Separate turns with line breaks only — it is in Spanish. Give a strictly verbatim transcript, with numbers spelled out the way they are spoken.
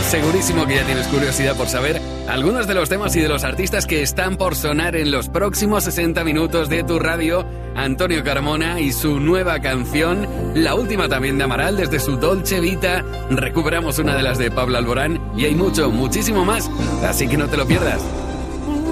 segurísimo que ya tienes curiosidad por saber algunos de los temas y de los artistas que están por sonar en los próximos sesenta minutos de tu radio. Antonio Carmona y su nueva canción, la última también de Amaral desde su Dolce Vita. Recuperamos una de las de Pablo Alborán y hay mucho, muchísimo más, así que no te lo pierdas.